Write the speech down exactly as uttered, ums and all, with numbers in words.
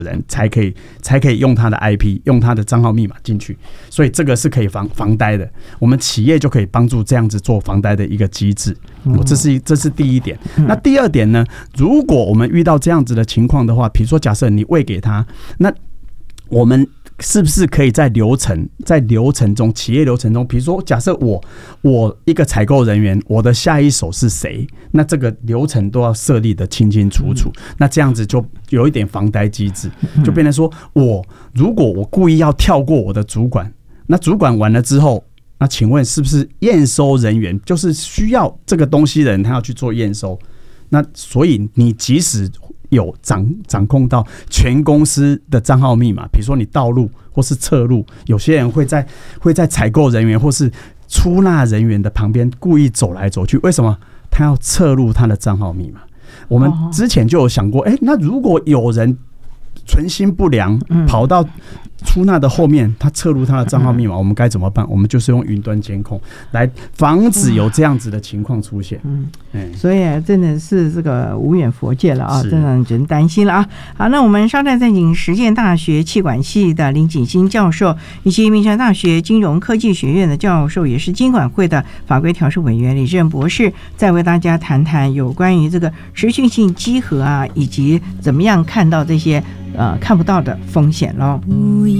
人才可以才可以用他的 I P 用他的账号密码进去，所以这个是可以防防呆的。我们企业就可以帮助这样子做防呆的一个机制，哦、这是这是第一点。那第二点呢？如果我们遇到这样子的情况的话，比如说假设你喂给他，那我们是不是可以在流程在流程中企业流程中，比如说假设我我一个采购人员，我的下一手是谁，那这个流程都要设立的清清楚楚，那这样子就有一点防呆机制，就变成说我如果我故意要跳过我的主管，那主管完了之后，那请问是不是验收人员就是需要这个东西的人他要去做验收，那所以你即使有 掌, 掌控到全公司的账号密码，比如说你盗录或是侧录，有些人会在会在采购人员或是出纳人员的旁边故意走来走去，为什么？他要侧录他的账号密码。我们之前就有想过，哎、欸，那如果有人存心不良，跑到出纳的后面，他侧录他的账号密码，我们该怎么办？我们就是用云端监控来防止有这样子的情况出现。嗯，嗯所以真的是这个无远弗届了啊，真的让人担心了啊。好，那我们稍待再请实践大学企管系的林锦欣教授，以及民传大学金融科技学院的教授，也是金管会的法规调试委员李正博士，再为大家谈谈有关于这个持续性稽核啊，以及怎么样看到这些呃看不到的风险咯。